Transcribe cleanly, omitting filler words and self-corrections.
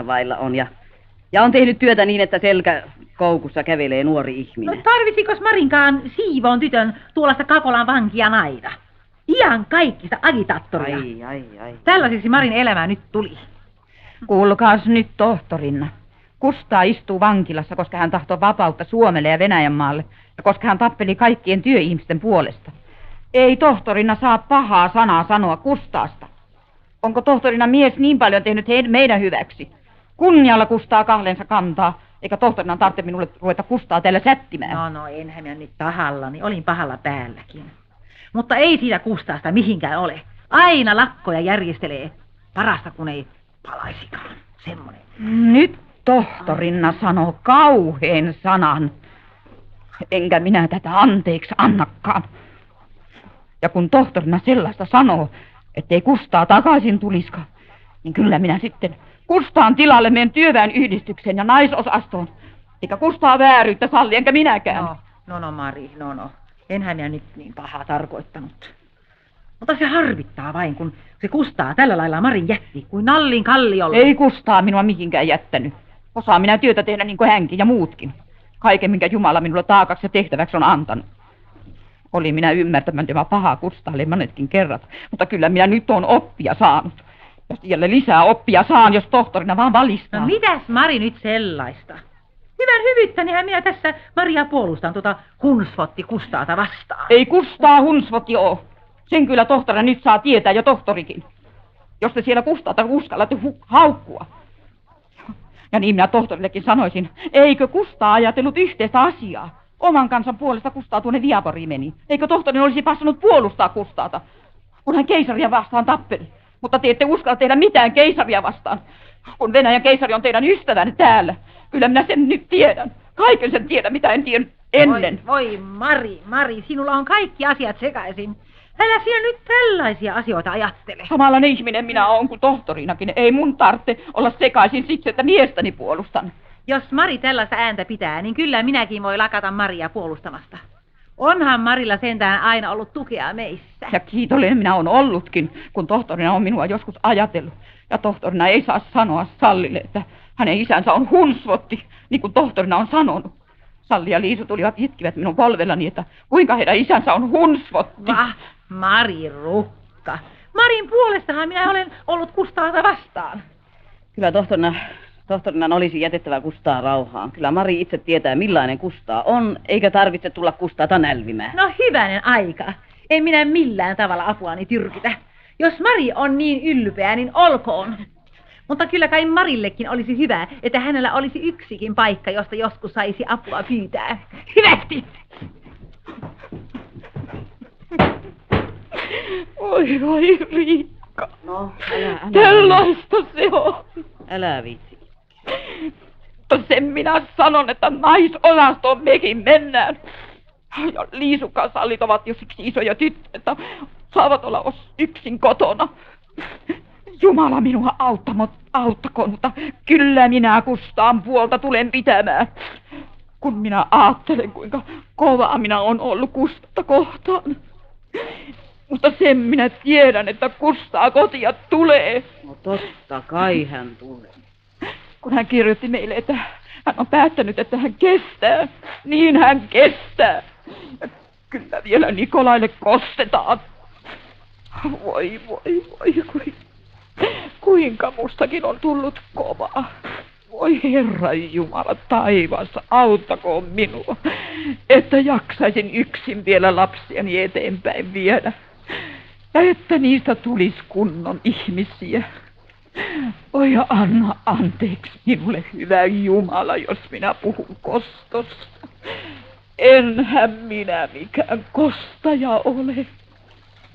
vailla on ja on tehnyt työtä niin, että selkäkoukussa kävelee nuori ihminen. No tarvitsikos Marinkaan siivoon tytön tuollaista Kakolan vankia naida? Ihan kaikista agitaattoria. Ai. Tällaisiksi Marin elämä nyt tuli. Kuulkaas nyt, tohtorinna. Kustaa istuu vankilassa, koska hän tahtoo vapautta Suomelle ja Venäjänmaalle, ja koska hän tappeli kaikkien työihmisten puolesta. Ei tohtorina saa pahaa sanaa sanoa Kustaasta. Onko tohtorina mies niin paljon tehnyt meidän hyväksi? Kunnialla Kustaa kahlensa kantaa, eikä tohtorina tarvitse minulle ruveta Kustaa täällä sättimään. No, enhän minä nyt tahallani, olin pahalla päälläkin. Mutta ei siitä Kustaasta mihinkään ole. Aina lakkoja järjestelee. Parasta kun ei palaisikaan. Semmoinen. Nyt tohtorinna sanoo kauheen sanan. Enkä minä tätä anteeksi annakaan. Ja kun tohtorina sellaista sanoo, ettei Kustaa takaisin tuliskaan, niin kyllä minä sitten Kustaan tilalle menen työväenyhdistykseen ja naisosastoon. Eikä Kustaa vääryyttä salli, enkä minäkään. No, Mari, no. Enhän minä nyt niin pahaa tarkoittanut. Mutta se harvittaa vain, kun se Kustaa tällä lailla Marin jätti, kuin nallin kalliolla. Ei Kustaa minua mihinkään jättänyt. Osaa minä työtä tehdä niin kuin hänkin ja muutkin. Kaiken, minkä Jumala minulle taakaksi ja tehtäväksi on antanut. Olin minä ymmärtämättömä pahaa Kustaalle monetkin kerrat, mutta kyllä minä nyt on oppia saanut. Ja siellä lisää oppia saan, jos tohtorina vaan valistaa. No mitäs Mari nyt sellaista? Hyvän hyvyyttänihän minä tässä Maria puolustan Hunsvotti Kustaata vastaan. Ei Kustaa Hunsvotti oo. Sen kyllä tohtorina nyt saa tietää ja tohtorikin. Jos te siellä Kustaata uskallatte haukkua. Ja niin minä tohtorillekin sanoisin, eikö Kustaa ajatellut yhteistä asiaa? Oman kansan puolesta Kustaa tuonne Viaporiin meni. Eikö tohtorin olisi passannut puolustaa Kustaata, kun hän keisaria vastaan tappeli? Mutta te ette uskalla tehdä mitään keisaria vastaan, kun Venäjän keisari on teidän ystävänne täällä. Kyllä minä sen nyt tiedän. Kaiken sen tiedän, mitä en tiedä ennen. Voi Mari, sinulla on kaikki asiat sekaisin. Älä siellä nyt tällaisia asioita ajattele. Samanlainen ihminen minä olen kuin tohtorinakin. Ei mun tarvitse olla sekaisin siksi, että miestäni puolustan. Jos Mari tällaista ääntä pitää, niin kyllä minäkin voi lakata Maria puolustamasta. Onhan Marilla sentään aina ollut tukea meissä. Ja kiitollinen minä olen ollutkin, kun tohtorina on minua joskus ajatellut. Ja tohtorina ei saa sanoa Sallille, että hänen isänsä on Hunsvotti, niin kuin tohtorina on sanonut. Salli ja Liisu tulivat itkivät minun polvellani, että kuinka heidän isänsä on Hunsvotti. Mari Rukka. Marin puolestahan minä olen ollut Kustaata vastaan. Kyllä tohtorina olisi jätettävä Kustaa rauhaan. Kyllä Mari itse tietää, millainen Kustaa on, eikä tarvitse tulla Kustaata nälvimään. No hyvänen aika. En minä millään tavalla apuani tyrkitä. Jos Mari on niin ylpeä, niin olkoon. Mutta kyllä kai Marillekin olisi hyvä, että hänellä olisi yksikin paikka, josta joskus saisi apua pyytää. Hyvästi! Oi Riikka. No, älä. Tällaista se on. Älä viitsi. Mutta sen minä sanon, että naisosastoon mekin mennään. Ja Liisukan Sallit ovat jo siksi isoja tyttöjä, että saavat olla yksin kotona. Jumala minua auttakoon, mutta kyllä minä Kustaan puolta tulen pitämään. Kun minä ajattelen, kuinka kovaa minä on ollut Kustasta kohtaan. Mutta sen minä tiedän, että Kustaa kotia tulee. No totta kai hän tulee. Kun hän kirjoitti meille, että hän on päättänyt, että hän kestää, niin hän kestää. Ja kyllä vielä Nikolaille kostetaan. Voi, kuinka mustakin on tullut kovaa. Voi Herra Jumala taivassa, auttakoon minua, että jaksaisin yksin vielä lapsiani eteenpäin viedä. Ja että niistä tulisi kunnon ihmisiä. Oi anna anteeksi minulle, hyvä Jumala, jos minä puhun kostosta. Enhän minä mikään kostaja ole.